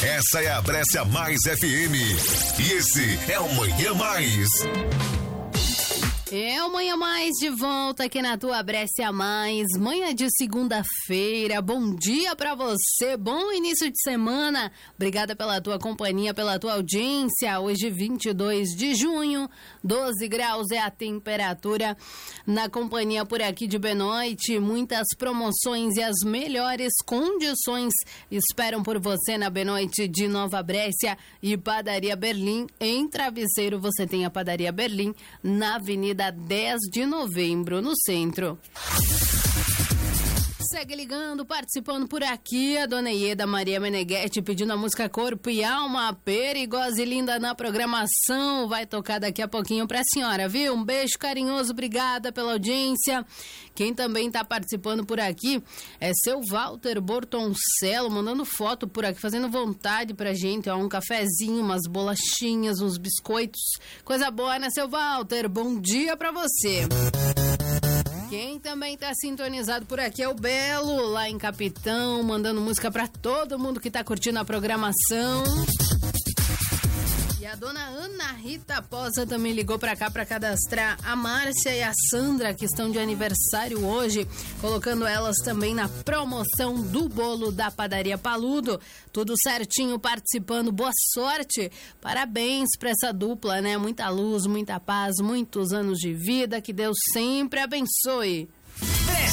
Essa é a Brescia Mais FM. E esse é o Manhã Mais. É o Manhã Mais de volta aqui na tua Brescia Mais, manhã de segunda-feira. Bom dia pra você, bom início de semana. Obrigada pela tua companhia, pela tua audiência. Hoje 22 de junho, 12 graus é a temperatura. Na companhia por aqui de Benoite, muitas promoções e as melhores condições esperam por você na Benoite de Nova Brescia e Padaria Berlim. Em Travesseiro você tem a Padaria Berlim na Avenida 10 de Novembro, no centro. Segue ligando, participando por aqui, a dona Ieda Maria Meneghetti pedindo a música Corpo e Alma, perigosa e linda na programação, vai tocar daqui a pouquinho pra senhora, viu? Um beijo carinhoso, obrigada pela audiência. Quem também tá participando por aqui é seu Walter Bortoncello, mandando foto por aqui, fazendo vontade pra gente, ó, um cafezinho, umas bolachinhas, uns biscoitos, coisa boa, né, seu Walter? Bom dia pra você. Quem também tá sintonizado por aqui é o Belo, lá em Capitão, mandando música pra todo mundo que tá curtindo a programação. E a dona Ana Rita Posa também ligou pra cá pra cadastrar a Márcia e a Sandra, que estão de aniversário hoje, colocando elas também na promoção do bolo da Padaria Paludo. Tudo certinho, participando, boa sorte, parabéns pra essa dupla, né? Muita luz, muita paz, muitos anos de vida, que Deus sempre abençoe.